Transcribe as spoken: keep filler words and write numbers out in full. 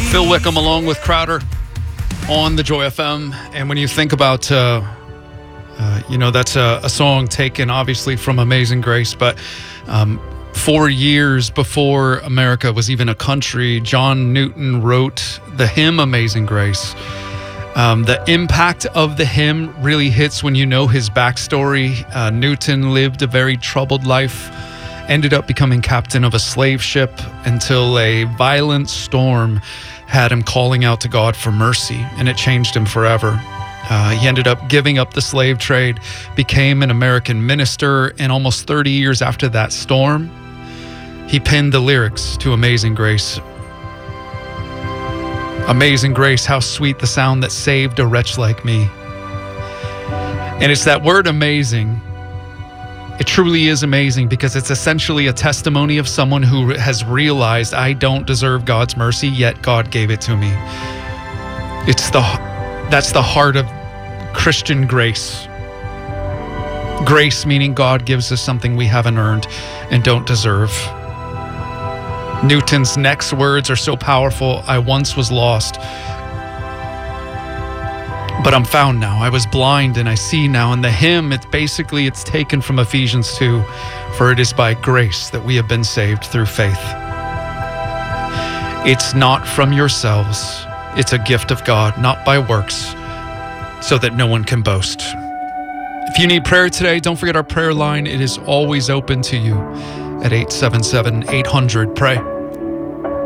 Phil Wickham along with Crowder on the Joy F M. And when you think about, uh, uh, you know, that's a, a song taken obviously from Amazing Grace, but um, four years before America was even a country, John Newton wrote the hymn Amazing Grace. Um, the impact of the hymn really hits when you know his backstory. Uh, Newton lived a very troubled life, ended up becoming captain of a slave ship until a violent storm had him calling out to God for mercy, and it changed him forever. Uh, he ended up giving up the slave trade, became an American minister, and almost thirty years after that storm, he penned the lyrics to Amazing Grace. Amazing grace, how sweet the sound that saved a wretch like me. And it's that word amazing. It truly is amazing because it's essentially a testimony of someone who has realized, I don't deserve God's mercy, yet God gave it to me. It's the that's the heart of Christian grace. Grace meaning God gives us something we haven't earned and don't deserve. Newton's next words are so powerful. I once was lost, but I'm found now. I was blind and I see now. And the hymn, it's basically, it's taken from Ephesians two. For it is by grace that we have been saved through faith. It's not from yourselves. It's a gift of God, not by works, so that no one can boast. If you need prayer today, don't forget our prayer line. It is always open to you at eight seven seven, eight hundred, pray.